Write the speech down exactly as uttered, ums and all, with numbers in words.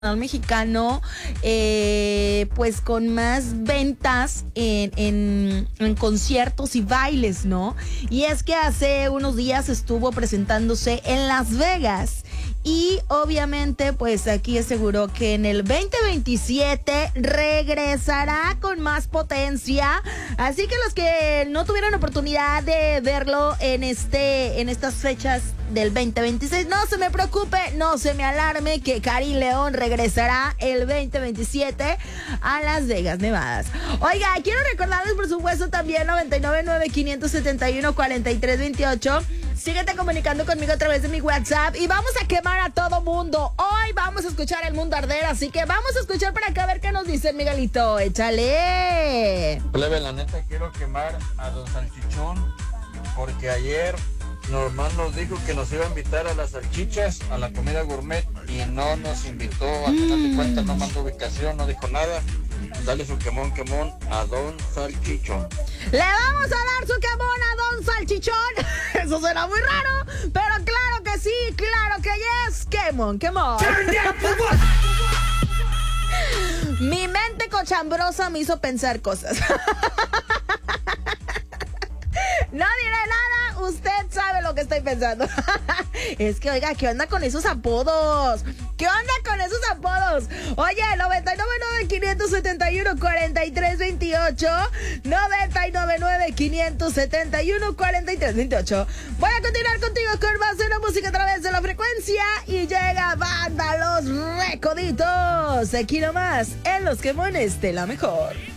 mexicano, eh, pues con más ventas en, en, en conciertos y bailes, ¿no? Y es que hace unos días estuvo presentándose en Las Vegas. Y obviamente, pues aquí aseguró que en el veinte veintisiete regresará con más potencia. Así que los que no tuvieron oportunidad de verlo en este, en estas fechas del veinte veintiséis, no se me preocupe, no se me alarme, que Karim León regresará el veinte veintisiete a Las Vegas, Nevada. Oiga, quiero recordarles, por supuesto, también noventa y nueve nueve quinientos setenta y uno cuarenta y tres veintiocho. Síguete comunicando conmigo a través de mi WhatsApp y vamos a quemar a todo mundo. Hoy vamos a escuchar el mundo arder, así que vamos a escuchar para acá a ver qué nos dice Miguelito. ¡Échale! Plebe, la neta quiero quemar a Don Salchichón porque ayer Norman nos dijo que nos iba a invitar a las salchichas, a la comida gourmet, y no nos invitó. Al final de cuentas no mandó ubicación, no dijo nada. Dale su quemón, quemón a Don Salchichón. Le vamos a dar su quemón a Don Salchichón. Eso suena muy raro, pero claro que sí, claro que yes. Quemón, quemón. Mi mente cochambrosa me hizo pensar cosas. No diré nada, usted sabe lo que estoy pensando. Es que, oiga, ¿qué onda con esos apodos? ¿Qué onda con esos apodos? Oye, noventa y nueve nueve quinientos setenta y uno cuarenta y tres veintiocho, noventa y nueve nueve quinientos setenta y uno cuarenta y tres veintiocho. Voy a continuar contigo con más de la música a través de la frecuencia y llega Banda Los Recoditos. Aquí nomás, en Los Quemones de la Mejor.